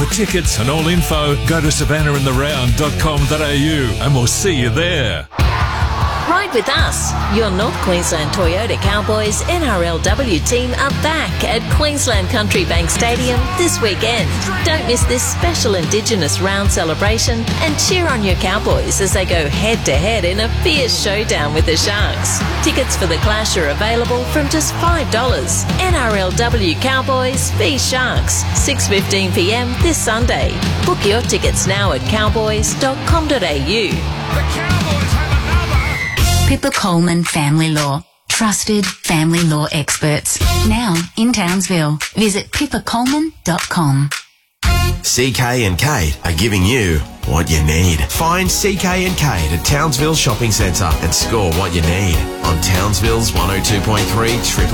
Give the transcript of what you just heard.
For tickets and all info, go to savannahandtheround.com.au and we'll see you there. Ride with us. Your North Queensland Toyota Cowboys NRLW team are back at Queensland Country Bank Stadium this weekend. Don't miss this special Indigenous round celebration and cheer on your Cowboys as they go head-to-head in a fierce showdown with the Sharks. Tickets for the clash are available from just $5. NRLW Cowboys v Sharks, 6:15pm this Sunday. Book your tickets now at cowboys.com.au. Pippa Coleman Family Law. Trusted family law experts. Now in Townsville. Visit pippacoleman.com. CK and Kate are giving you what you need. Find CK and Kate at Townsville Shopping Centre and score what you need on Townsville's 102.3 Triple